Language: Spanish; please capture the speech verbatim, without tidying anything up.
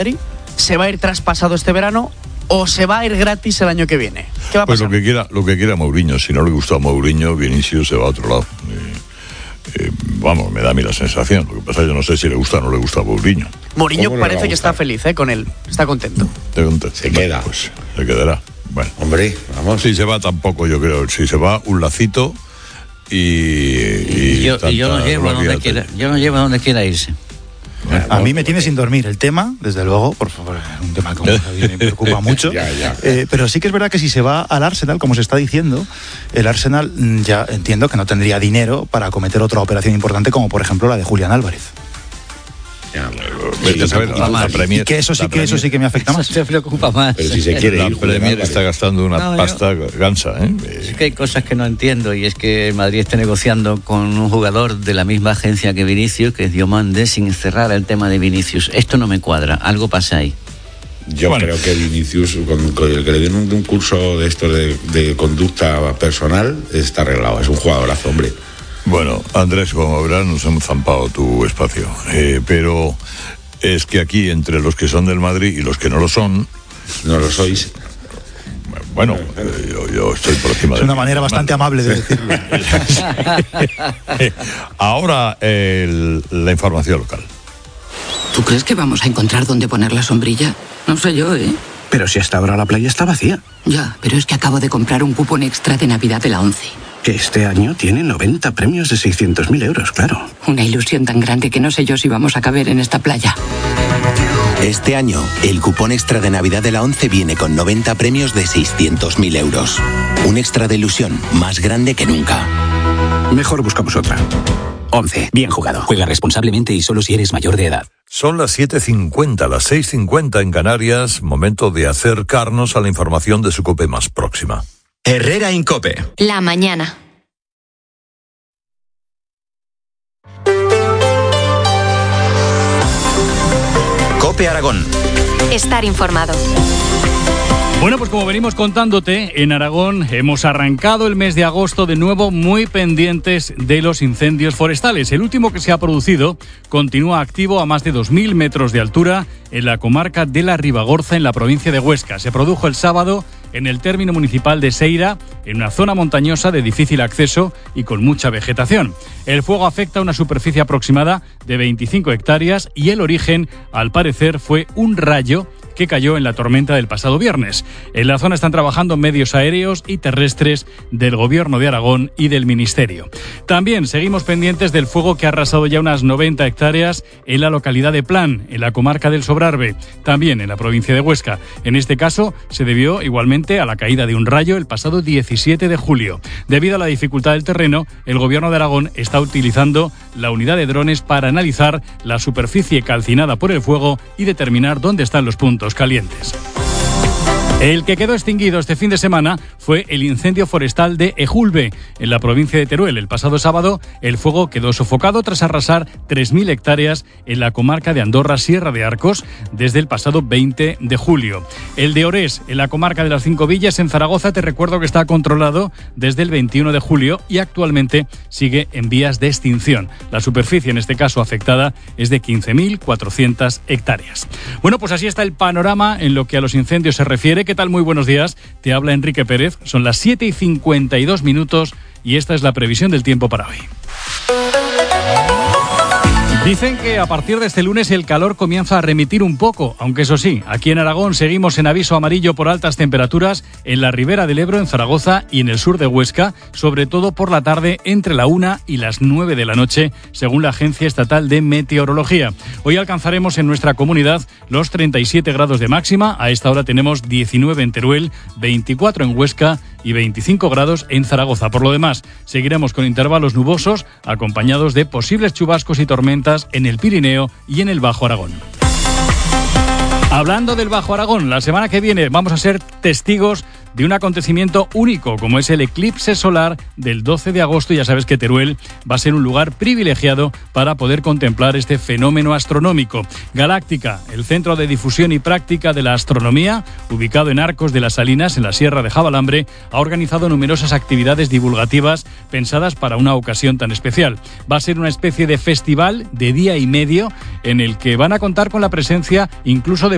¿Se va a ir traspasado este verano o se va a ir gratis el año que viene? ¿Qué va a pasar? Pues lo que quiera, lo que quiera Mourinho. Si no le gusta a Mourinho, Vinicius se va a otro lado. Eh, eh, vamos, me da a mí la sensación. Lo que pasa es que yo no sé si le gusta o no le gusta a Mourinho. Mourinho parece que está feliz eh, con él, está contento. Se bueno, queda. Pues se quedará. Bueno, hombre, vamos. Si se va tampoco, yo creo. Si se va, un lacito y... y, y, yo, y yo lo llevo a donde quiera, yo lo llevo a donde quiera irse. Bueno, a mí me tiene sin dormir el tema, desde luego, por favor, es un tema que me preocupa mucho. ya, ya. Eh, pero sí que es verdad que si se va al Arsenal, como se está diciendo, el Arsenal ya entiendo que no tendría dinero para acometer otra operación importante, como por ejemplo la de Julián Álvarez. Ya, sí, ya sabes, la, la Premier, y que eso sí que Premier, eso sí que me afecta más. Se preocupa más. Pero si se quiere la ir, Premier está gastando una no, pasta yo, gansa, ¿eh? Es que hay cosas que no entiendo, y es que Madrid está negociando con un jugador de la misma agencia que Vinicius, que es Diomande, sin cerrar el tema de Vinicius. Esto no me cuadra, algo pasa ahí. Yo bueno. creo que Vinicius, con, con el que le den un, un curso de esto de, de conducta personal, está arreglado. Es un jugadorazo, hombre. Bueno, Andrés, como verás, nos hemos zampado tu espacio, eh, pero es que aquí, entre los que son del Madrid y los que no lo son... No lo sois. Bueno, eh, yo, yo estoy por encima de... Es una manera bastante amable de decirlo. Ahora, el, la información local. ¿Tú crees que vamos a encontrar dónde poner la sombrilla? No sé yo, ¿eh? Pero si hasta ahora la playa está vacía. Ya, pero es que acabo de comprar un cupón extra de Navidad de la ONCE. Que este año tiene noventa premios de seiscientos mil euros, claro. Una ilusión tan grande que no sé yo si vamos a caber en esta playa. Este año, el cupón extra de Navidad de la ONCE viene con noventa premios de seiscientos mil euros. Un extra de ilusión más grande que nunca. Mejor buscamos otra. ONCE, bien jugado. Juega responsablemente y solo si eres mayor de edad. Son las siete cincuenta, las seis cincuenta en Canarias. Momento de acercarnos a la información de su COPE más próxima. Herrera Incope. La mañana. COPE Aragón. Estar informado. Bueno, pues como venimos contándote, en Aragón hemos arrancado el mes de agosto de nuevo muy pendientes de los incendios forestales. El último que se ha producido continúa activo a más de dos mil metros de altura en la comarca de la Ribagorza, en la provincia de Huesca. Se produjo el sábado en el término municipal de Seira, en una zona montañosa de difícil acceso y con mucha vegetación. El fuego afecta a una superficie aproximada de veinticinco hectáreas y el origen, al parecer, fue un rayo que cayó en la tormenta del pasado viernes. En la zona están trabajando medios aéreos y terrestres del Gobierno de Aragón y del Ministerio. También seguimos pendientes del fuego que ha arrasado ya unas noventa hectáreas en la localidad de Plan, en la comarca del Sobrarbe, también en la provincia de Huesca. En este caso se debió igualmente a la caída de un rayo el pasado diecisiete de julio. Debido a la dificultad del terreno, el Gobierno de Aragón está utilizando la unidad de drones para analizar la superficie calcinada por el fuego y determinar dónde están los puntos calientes. El que quedó extinguido este fin de semana fue el incendio forestal de Ejulbe, en la provincia de Teruel. El pasado sábado, el fuego quedó sofocado tras arrasar tres mil hectáreas en la comarca de Andorra, Sierra de Arcos, desde el pasado veinte de julio. El de Orés, en la comarca de las Cinco Villas, en Zaragoza, te recuerdo que está controlado desde el veintiuno de julio y actualmente sigue en vías de extinción. La superficie, en este caso afectada, es de quince mil cuatrocientas hectáreas. Bueno, pues así está el panorama en lo que a los incendios se refiere. ¿Qué tal? Muy buenos días. Te habla Enrique Pérez. Son las siete y cincuenta y dos minutos y esta es la previsión del tiempo para hoy. Dicen que a partir de este lunes el calor comienza a remitir un poco, aunque eso sí, aquí en Aragón seguimos en aviso amarillo por altas temperaturas en la ribera del Ebro, en Zaragoza y en el sur de Huesca, sobre todo por la tarde entre la una y las nueve de la noche, según la Agencia Estatal de Meteorología. Hoy alcanzaremos en nuestra comunidad los treinta y siete grados de máxima, a esta hora tenemos diecinueve en Teruel, veinticuatro en Huesca y veinticinco grados en Zaragoza. Por lo demás, seguiremos con intervalos nubosos, acompañados de posibles chubascos y tormentas en el Pirineo y en el Bajo Aragón. Hablando del Bajo Aragón, la semana que viene vamos a ser testigos de un acontecimiento único, como es el eclipse solar del doce de agosto. Ya sabes que Teruel va a ser un lugar privilegiado para poder contemplar este fenómeno astronómico. Galáctica, el centro de difusión y práctica de la astronomía, ubicado en Arcos de las Salinas, en la Sierra de Javalambre, ha organizado numerosas actividades divulgativas pensadas para una ocasión tan especial. Va a ser una especie de festival de día y medio en el que van a contar con la presencia incluso de